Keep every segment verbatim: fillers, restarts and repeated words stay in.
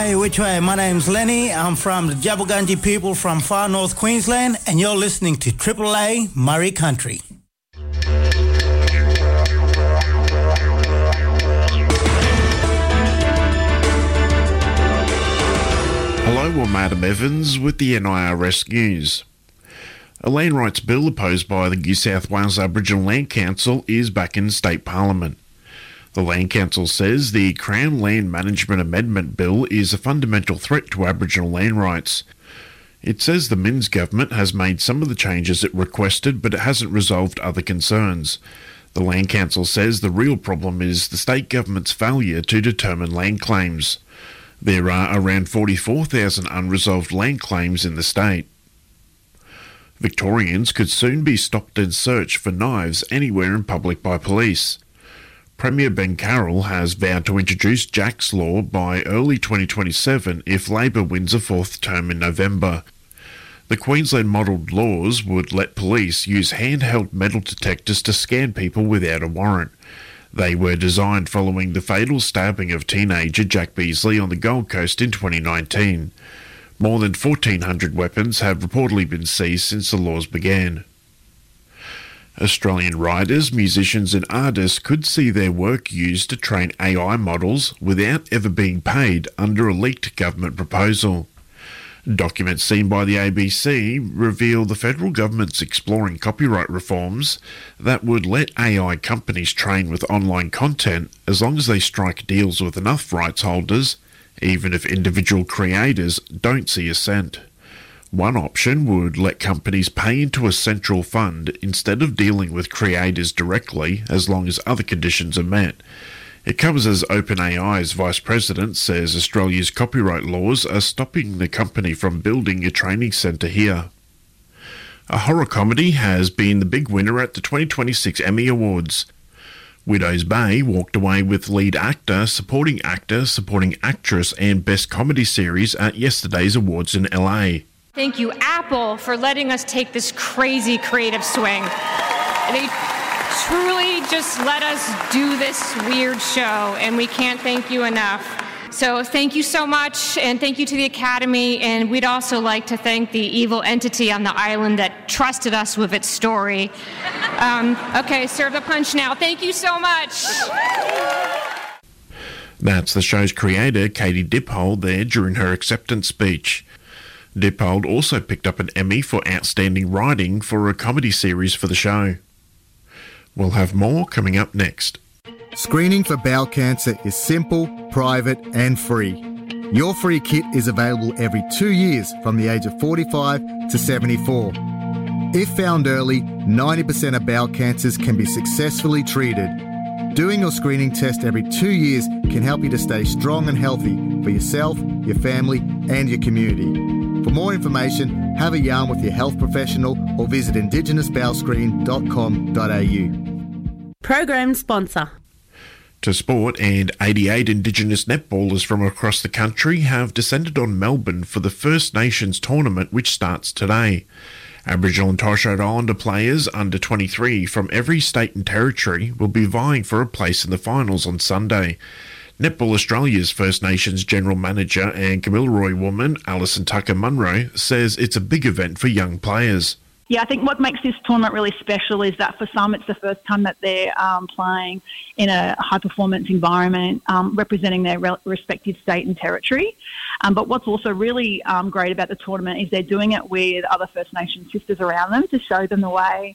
Hey, which way? My name's Lenny. I'm from the Jabbulgunji people from far north Queensland, and you're listening to Triple A Murray Country. Hello, I'm Adam Evans with the N I R S News. A land rights bill opposed by the New South Wales Aboriginal Land Council is back in State Parliament. The Land Council says the Crown Land Management Amendment Bill is a fundamental threat to Aboriginal land rights. It says the Minns government has made some of the changes it requested, but it hasn't resolved other concerns. The Land Council says the real problem is the state government's failure to determine land claims. There are around forty-four thousand unresolved land claims in the state. Victorians could soon be stopped and searched for knives anywhere in public by police. Premier Ben Carroll has vowed to introduce Jack's Law by early twenty twenty-seven if Labor wins a fourth term in November. The Queensland-modelled laws would let police use handheld metal detectors to scan people without a warrant. They were designed following the fatal stabbing of teenager Jack Beasley on the Gold Coast in twenty nineteen. More than fourteen hundred weapons have reportedly been seized since the laws began. Australian writers, musicians and artists could see their work used to train A I models without ever being paid under a leaked government proposal. Documents seen by the A B C reveal the federal government's exploring copyright reforms that would let A I companies train with online content as long as they strike deals with enough rights holders, even if individual creators don't see a cent. One option would let companies pay into a central fund instead of dealing with creators directly as long as other conditions are met. It comes as OpenAI's vice president says Australia's copyright laws are stopping the company from building a training centre here. A horror comedy has been the big winner at the twenty twenty-six Emmy Awards. Widow's Bay walked away with lead actor, supporting actor, supporting actress and best comedy series at yesterday's awards in L A. Thank you, Apple, for letting us take this crazy creative swing. They truly just let us do this weird show, and we can't thank you enough. So thank you so much, and thank you to the Academy, and we'd also like to thank the evil entity on the island that trusted us with its story. Um, okay, serve the punch now. Thank you so much. That's the show's creator, Katie Dippold, there during her acceptance speech. Dippold also picked up an Emmy for Outstanding Writing for a comedy series for the show. We'll have more coming up next. Screening for bowel cancer is simple, private and free. Your free kit is available every two years from the age of forty-five to seventy-four. If found early, ninety percent of bowel cancers can be successfully treated. Doing your screening test every two years can help you to stay strong and healthy for yourself, your family and your community. For more information, have a yarn with your health professional or visit indigenous bowel screen dot com dot a u. Program sponsor. To sport, and eighty-eight Indigenous netballers from across the country have descended on Melbourne for the First Nations tournament, which starts today. Aboriginal and Torres Strait Islander players under twenty-three from every state and territory will be vying for a place in the finals on Sunday. Netball Australia's First Nations General Manager and Kamilaroi woman, Alison Tucker-Munro, says it's a big event for young players. Yeah, I think what makes this tournament really special is that for some it's the first time that they're um, playing in a high-performance environment, um, representing their re- respective state and territory. Um, but what's also really um, great about the tournament is they're doing it with other First Nations sisters around them to show them the way.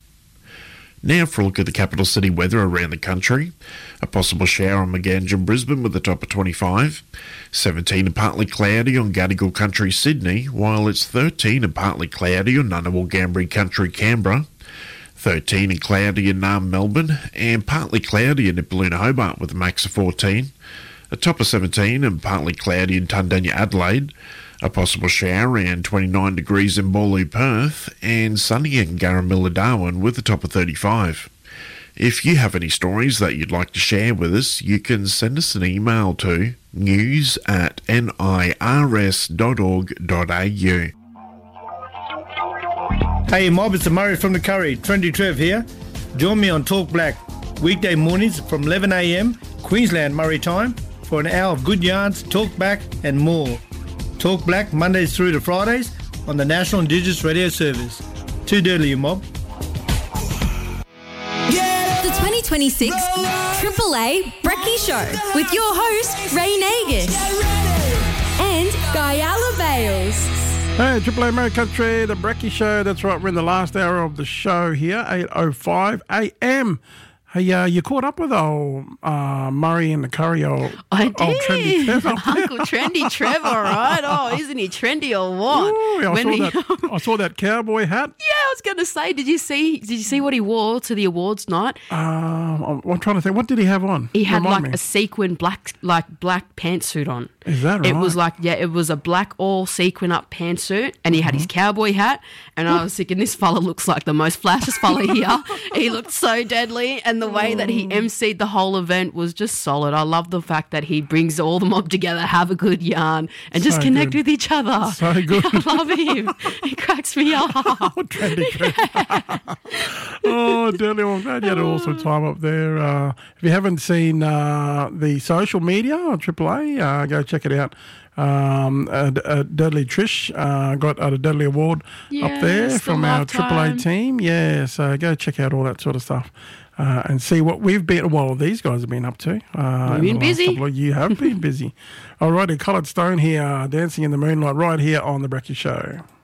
Now for a look at the capital city weather around the country. A possible shower on Magandra and Brisbane with a top of twenty-five. seventeen and partly cloudy on Gadigal Country, Sydney, while it's thirteen and partly cloudy on Ngunnawal Ngambri Country, Canberra. thirteen and cloudy in Naarm, Melbourne, and partly cloudy in Nipaluna, Hobart with a max of fourteen. A top of seventeen and partly cloudy in Tundanya, Adelaide. A possible shower and twenty-nine degrees in Boorloo, Perth, and sunny in Garramilla, Darwin with a top of thirty-five. If you have any stories that you'd like to share with us, you can send us an email to news at nirs dot org dot a u. Hey mob, it's Murray from the Curry, Trendy Trev here. Join me on Talk Black, weekday mornings from eleven a m, Queensland Murray time, for an hour of good yarns, talk back and more. Talk Black Mondays through to Fridays on the National Indigenous Radio Service. Too dirty, you mob. The twenty twenty-six Triple A Brekkie Show with your host, Ray Nagus and Guyala Bales. Hey, Triple A Murray Country, the Brekkie Show. That's right, we're in the last hour of the show here, eight oh five a m. Hey, uh, you caught up with old uh, Murray and the Curry, old, I old did. Trendy Trevor. Uncle Trendy Trevor, right? Oh, isn't he trendy or what? Ooh, I, When saw we- that, I saw that cowboy hat. Yeah, I was going to say, did you see? Did you see what he wore to the awards night? Um, I'm, I'm trying to think, what did he have on? He had Remind like me. a sequin black, like black pantsuit on. Is that right? It was like, yeah, it was a black all sequin up pantsuit, and he had Mm-hmm. his cowboy hat. And I was thinking, this fella looks like the most flashiest fella here. He looked so deadly, and the way that he emceed the whole event was just solid. I love the fact that he brings all the mob together, have a good yarn, and just So connect good. with each other. So good. I love him. He cracks me up. Trendy Trevor. Oh, dearly, well, I'm glad you had an awesome time up there. Uh, if you haven't seen uh, the social media on Triple A, uh, go check it out. Um, uh, uh, Dudley Trish uh, got a Dudley Award up there Yes, the from our love Triple A time. team. Yeah, so go check out all that sort of stuff. Uh, and see what we've been, well, these guys have been up to. Uh, We've in been the last busy. couple of- You have been busy. All righty, Coloured Stone here, Dancing in the Moonlight, right here on The Brekkie Show.